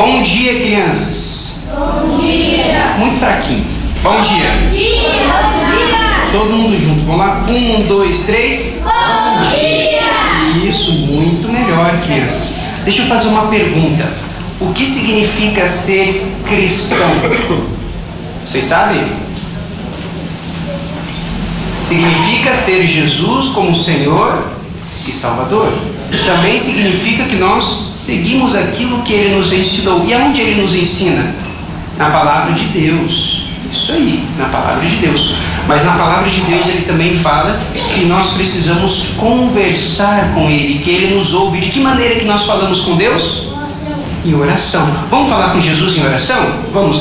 Bom dia, crianças. Bom dia. Muito fraquinho. Bom dia. Bom dia. Bom dia. Todo mundo junto. Vamos lá. 1, 2, 3. Bom dia. Isso, muito melhor, crianças. Deixa eu fazer uma pergunta. O que significa ser cristão? Vocês sabem? Significa ter Jesus como Senhor e Salvador. Também significa que nós seguimos aquilo que Ele nos ensinou. E aonde Ele nos ensina? Na Palavra de Deus. Isso aí, na Palavra de Deus. Mas na Palavra de Deus Ele também fala que nós precisamos conversar com Ele, que Ele nos ouve. De que maneira que nós falamos com Deus? Em oração. Vamos falar com Jesus em oração? Vamos